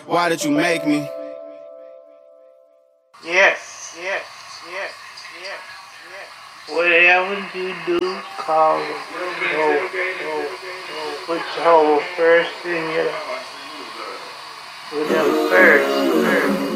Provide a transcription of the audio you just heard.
Why did you make me? Yes, yes, yes, yes, yes. Whatever you do, call it. Put your whole first in your. Whatever first.